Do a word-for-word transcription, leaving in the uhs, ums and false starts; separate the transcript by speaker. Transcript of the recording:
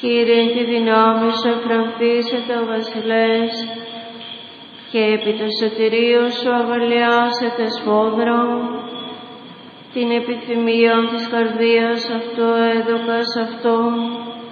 Speaker 1: Κύριε, τη δυνάμει σου εφρανθήσετε ο βασιλεύς, και επί το σωτηρίο σου αγαλιάσετε σφόδρα. Την επιθυμία της καρδίας αυτού έδωκας αυτό,